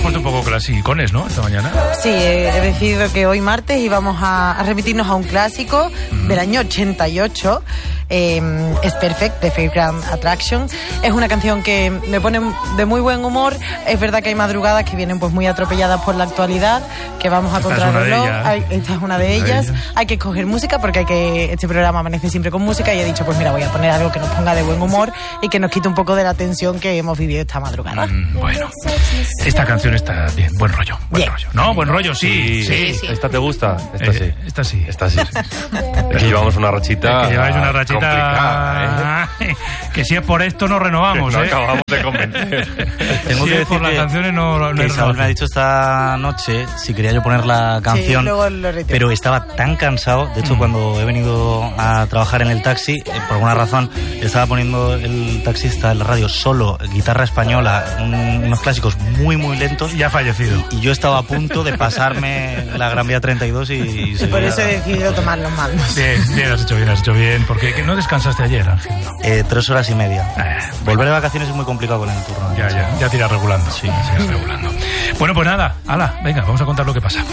puesto un poco clasicones, ¿no? Esta mañana. Sí, he decidido que hoy martes íbamos a remitirnos a un clásico del año 88. Es Perfect, de Fairground Attraction. Es una canción que me pone de muy buen humor. Es verdad que hay madrugadas que vienen pues muy atropelladas por la actualidad, que vamos a contrarreloj. Esta es una de ellas. Hay que escoger música porque este programa amanece siempre con música, y he dicho, pues mira, voy a poner algo que nos ponga de buen humor y que nos quite un poco de la tensión que hemos vivido esta madrugada. Bueno, esta canción está bien, buen rollo. Bien. No, buen rollo, sí. ¿Esta te gusta? Esta sí. Esta sí. Esta sí. Es que llevamos una rachita. Que lleváis una rachita complicada, que si es por esto no renovamos, no acabamos de convencer. Tengo si que es por las decir canciones no que Isabel me ha dicho esta noche si quería yo poner la canción, pero estaba tan cansado. De hecho, cuando he venido a trabajar en el taxi, por alguna razón estaba poniendo el taxista en la radio solo guitarra española, unos clásicos muy muy lentos. Ya ha fallecido. Y yo estaba a punto de pasarme la Gran Vía 32 y por eso he decidido tomar los mandos. Bien, has hecho bien, porque que no descansaste ayer, Ángel. 3 horas y media. Volver de vacaciones es muy complicado con el turno. Ya te irás regulando. Sí, regulando. Bueno, pues nada, venga, vamos a contar lo que pasa.